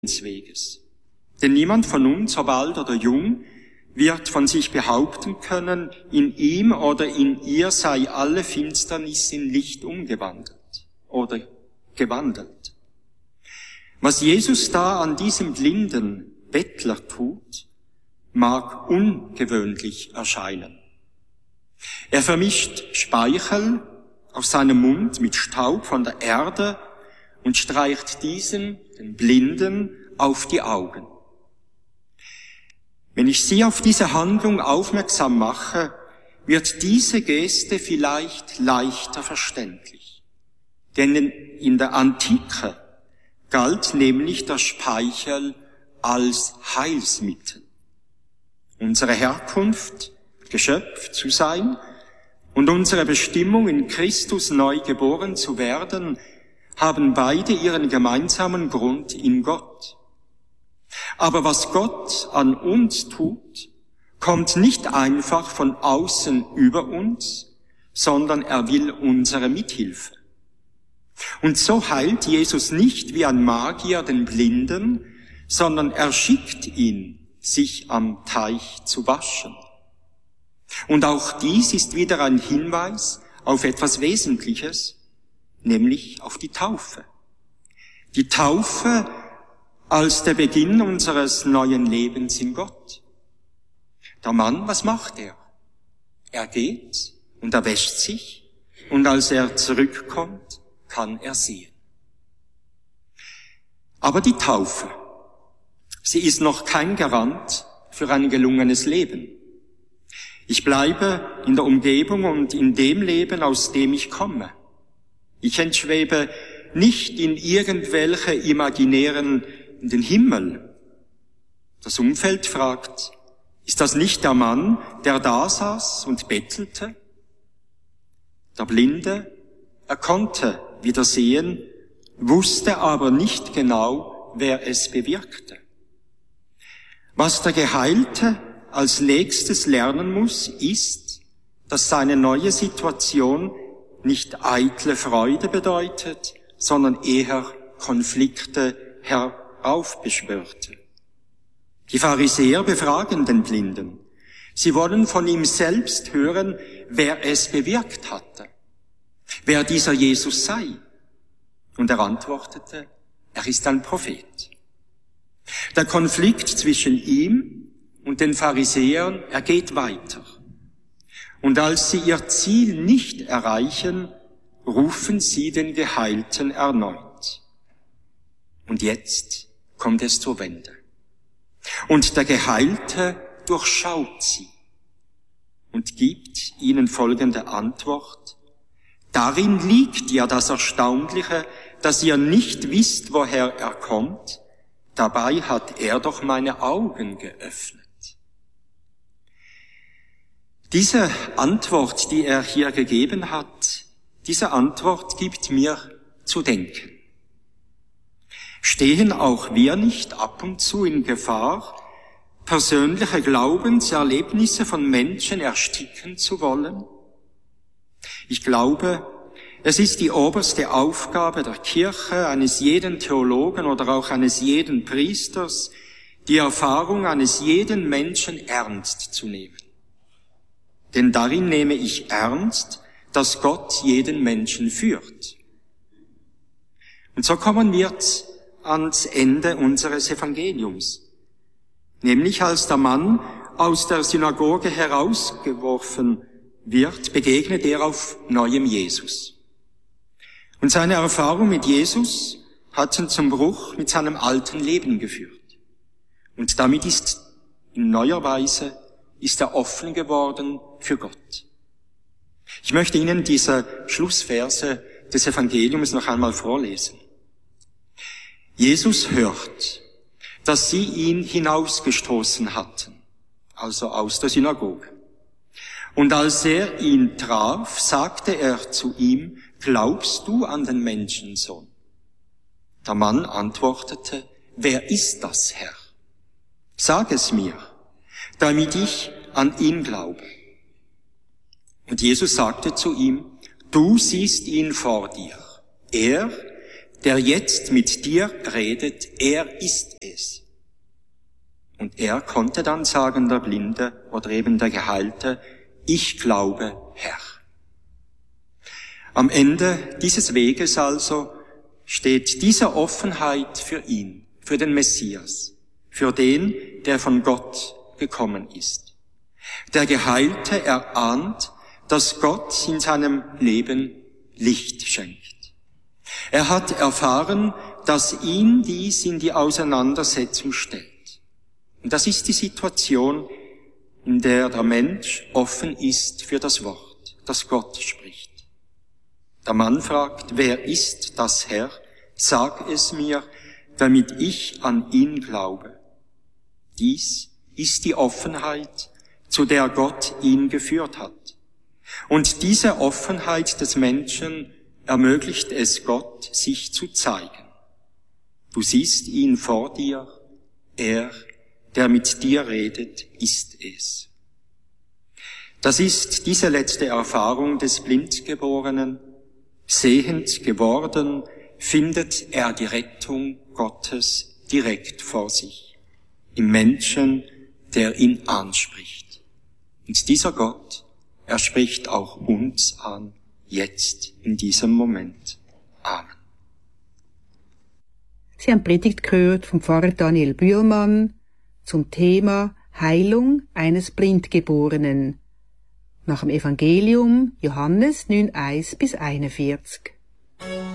Weges. Denn niemand von uns, ob alt oder jung, wird von sich behaupten können, in ihm oder in ihr sei alle Finsternis in Licht umgewandelt oder gewandelt. Was Jesus da an diesem blinden Bettler tut, mag ungewöhnlich erscheinen. Er vermischt Speichel aus seinem Mund mit Staub von der Erde und streicht diesen, den Blinden, auf die Augen. Wenn ich Sie auf diese Handlung aufmerksam mache, wird diese Geste vielleicht leichter verständlich. Denn in der Antike galt nämlich der Speichel als Heilsmittel. Unsere Herkunft, Geschöpf zu sein und unsere Bestimmung, in Christus neu geboren zu werden, haben beide ihren gemeinsamen Grund in Gott. Aber was Gott an uns tut, kommt nicht einfach von außen über uns, sondern er will unsere Mithilfe. Und so heilt Jesus nicht wie ein Magier den Blinden, sondern er schickt ihn, sich am Teich zu waschen. Und auch dies ist wieder ein Hinweis auf etwas Wesentliches, nämlich auf die Taufe. Die Taufe als der Beginn unseres neuen Lebens in Gott. Der Mann, was macht er? Er geht und er wäscht sich und als er zurückkommt, kann er sehen. Aber die Taufe, sie ist noch kein Garant für ein gelungenes Leben. Ich bleibe in der Umgebung und in dem Leben, aus dem ich komme. Ich entschwebe nicht in irgendwelche imaginären in den Himmel. Das Umfeld fragt, ist das nicht der Mann, der da saß und bettelte? Der Blinde, er konnte wieder sehen, wusste aber nicht genau, wer es bewirkte. Was der Geheilte als nächstes lernen muss, ist, dass seine neue Situation nicht eitle Freude bedeutet, sondern eher Konflikte heraufbeschwörte. Die Pharisäer befragen den Blinden. Sie wollen von ihm selbst hören, wer es bewirkt hatte, wer dieser Jesus sei. Und er antwortete, er ist ein Prophet. Der Konflikt zwischen ihm und den Pharisäern, er geht weiter. Und als sie ihr Ziel nicht erreichen, rufen sie den Geheilten erneut. Und jetzt kommt es zur Wende. Und der Geheilte durchschaut sie und gibt ihnen folgende Antwort. Darin liegt ja das Erstaunliche, dass ihr nicht wisst, woher er kommt. Dabei hat er doch meine Augen geöffnet. Diese Antwort, die er hier gegeben hat, diese Antwort gibt mir zu denken. Stehen auch wir nicht ab und zu in Gefahr, persönliche Glaubenserlebnisse von Menschen ersticken zu wollen? Ich glaube, es ist die oberste Aufgabe der Kirche, eines jeden Theologen oder auch eines jeden Priesters, die Erfahrung eines jeden Menschen ernst zu nehmen. Denn darin nehme ich ernst, dass Gott jeden Menschen führt. Und so kommen wir ans Ende unseres Evangeliums. Nämlich als der Mann aus der Synagoge herausgeworfen wird, begegnet er auf neuem Jesus. Und seine Erfahrung mit Jesus hat ihn zum Bruch mit seinem alten Leben geführt. Und damit ist in neuer Weise er offen geworden für Gott. Ich möchte Ihnen diese Schlussverse des Evangeliums noch einmal vorlesen. Jesus hört, dass sie ihn hinausgestoßen hatten, also aus der Synagoge. Und als er ihn traf, sagte er zu ihm, glaubst du an den Menschensohn? Der Mann antwortete, wer ist das, Herr? Sag es mir, damit ich an ihn glaube. Und Jesus sagte zu ihm, du siehst ihn vor dir. Er, der jetzt mit dir redet, er ist es. Und er konnte dann sagen, der Blinde oder eben der Geheilte, ich glaube, Herr. Am Ende dieses Weges also steht diese Offenheit für ihn, für den Messias, für den, der von Gott gekommen ist. Der Geheilte erahnt, dass Gott in seinem Leben Licht schenkt. Er hat erfahren, dass ihn dies in die Auseinandersetzung stellt. Und das ist die Situation, in der der Mensch offen ist für das Wort, das Gott spricht. Der Mann fragt, wer ist das Herr? Sag es mir, damit ich an ihn glaube. Dies ist die Offenheit, zu der Gott ihn geführt hat. Und diese Offenheit des Menschen ermöglicht es Gott, sich zu zeigen. Du siehst ihn vor dir, er, der mit dir redet, ist es. Das ist diese letzte Erfahrung des Blindgeborenen. Sehend geworden, findet er die Rettung Gottes direkt vor sich, im Menschen, der ihn anspricht. Und dieser Gott, er spricht auch uns an, jetzt, in diesem Moment. Amen. Sie haben Predigt gehört vom Pfarrer Daniel Bühlmann zum Thema Heilung eines Blindgeborenen nach dem Evangelium Johannes 9,1-41.